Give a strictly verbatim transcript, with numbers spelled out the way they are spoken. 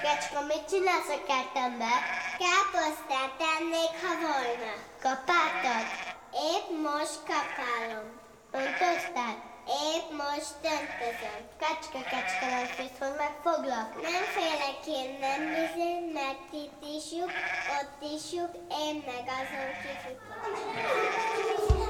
Kecska, mit csinálsz a kertembe? Káposztát tennék, ha volna. Kapáltad? Épp most kapálom. Öntözted? Épp most öntözöm. Kecske, kecske, nem félsz, hogy megfoglak? Nem félek én, nem bizony, mert itt is lyuk, ott is lyuk, én meg azon kifutok.